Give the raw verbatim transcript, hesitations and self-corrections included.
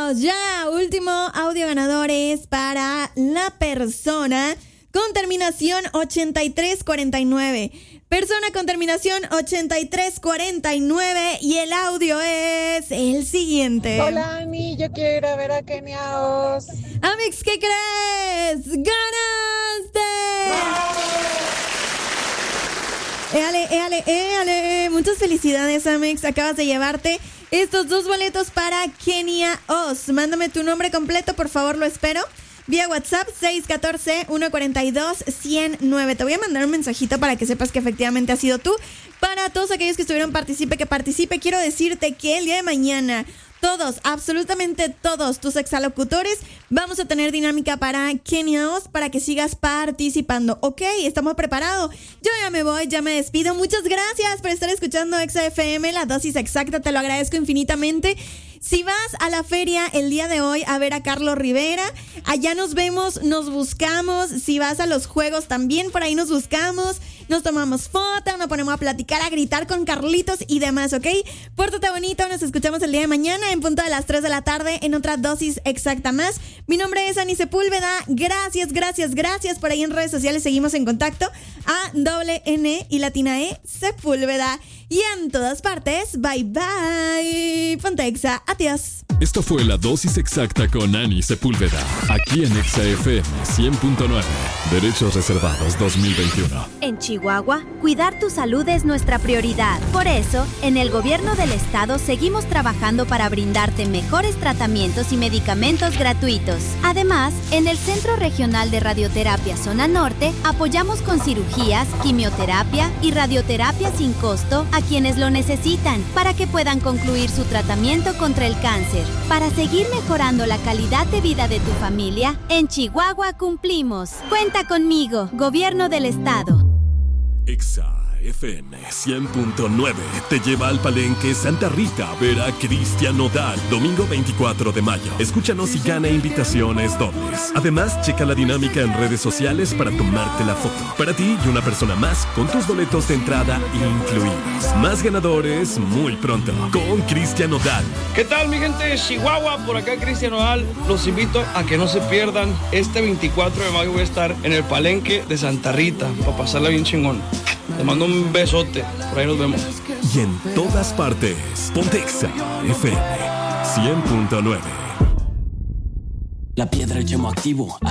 Vamos ya, último audio ganador es para la persona con terminación ochenta y tres cuarenta y nueve. Persona con terminación ochenta y tres cuarenta y nueve y el audio es el siguiente. Hola, Ani, yo quiero ir a ver a Kenia Os. Amix, ¿qué crees? ¡Ganaste! Éale, éale, éale. Muchas felicidades, Amex. Acabas de llevarte estos dos boletos para Kenia Os. Mándame tu nombre completo, por favor, lo espero. Vía WhatsApp seis uno cuatro, uno cuatro dos, uno cero nueve. Te voy a mandar un mensajito para que sepas que efectivamente has sido tú. Para todos aquellos que estuvieron participe, que participe, quiero decirte que el día de mañana todos, absolutamente todos tus exalocutores vamos a tener dinámica para Kenia Os para que sigas participando. Ok, estamos preparados. Yo ya me voy, ya me despido. Muchas gracias por estar escuchando Exa F M, la dosis exacta. Te lo agradezco infinitamente. Si vas a la feria el día de hoy a ver a Carlos Rivera, allá nos vemos, nos buscamos. Si vas a los juegos también, por ahí nos buscamos, nos tomamos foto, nos ponemos a platicar, a gritar con Carlitos y demás, ¿ok? Pórtate bonito, nos escuchamos el día de mañana en punto de las tres de la tarde en otra dosis exacta más. Mi nombre es Ani Sepúlveda, gracias, gracias, gracias. Por ahí en redes sociales seguimos en contacto a doble N y latina E Sepúlveda. Y en todas partes, bye bye. Ponte Exa, adiós. Esto fue la dosis exacta con Ani Sepúlveda, aquí en Exa F M cien punto nueve. Derechos reservados dos mil veintiuno. En Chihuahua, cuidar tu salud es nuestra prioridad. Por eso, en el gobierno del estado seguimos trabajando para brindarte mejores tratamientos y medicamentos gratuitos. Además, en el Centro Regional de Radioterapia Zona Norte, apoyamos con cirugías, quimioterapia y radioterapia sin costo a quienes lo necesitan para que puedan concluir su tratamiento contra el cáncer. Para seguir mejorando la calidad de vida de tu familia, en Chihuahua cumplimos. Cuenta conmigo, Gobierno del Estado. Exa F M cien punto nueve te lleva al Palenque Santa Rita a ver a Cristian Nodal, domingo veinticuatro de mayo. Escúchanos y gana invitaciones dobles. Además, checa la dinámica en redes sociales para tomarte la foto. Para ti y una persona más, con tus boletos de entrada incluidos. Más ganadores muy pronto con Cristian Nodal. ¿Qué tal, mi gente de Chihuahua? Por acá Cristian Nodal. Los invito a que no se pierdan. Este veinticuatro de mayo voy a estar en el Palenque de Santa Rita para pasarla bien chingón. Les mando un besote, por ahí nos vemos. Y en todas partes, ponte Exa F M cien punto nueve. La piedra, el yemo activo.